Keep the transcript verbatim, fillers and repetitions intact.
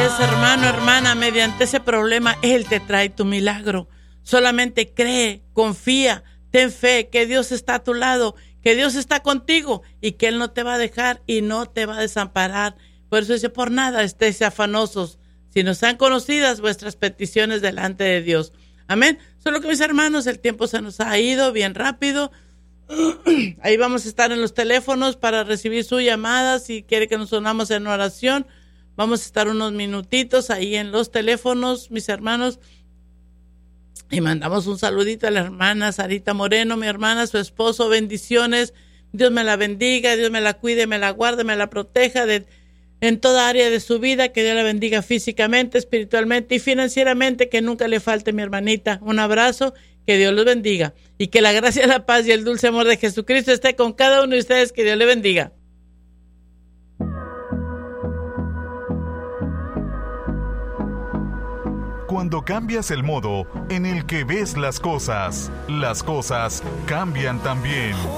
es, hermano, hermana, mediante ese problema, Él te trae tu milagro. Solamente cree, confía, ten fe que Dios está a tu lado, que Dios está contigo y que Él no te va a dejar y no te va a desamparar. Por eso dice, por nada estéis afanosos, sino sean conocidas vuestras peticiones delante de Dios. Amén. Solo que mis hermanos, el tiempo se nos ha ido bien rápido. Ahí vamos a estar en los teléfonos para recibir su llamada. Si quiere que nos unamos en oración, vamos a estar unos minutitos ahí en los teléfonos, mis hermanos. Y mandamos un saludito a la hermana Sarita Moreno, mi hermana, su esposo, bendiciones. Dios me la bendiga, Dios me la cuide, me la guarde, me la proteja de, en toda área de su vida. Que Dios la bendiga físicamente, espiritualmente y financieramente. Que nunca le falte, mi hermanita. Un abrazo. Que Dios los bendiga y que la gracia, la paz y el dulce amor de Jesucristo esté con cada uno de ustedes. Que Dios le bendiga. Cuando cambias el modo en el que ves las cosas, las cosas cambian también.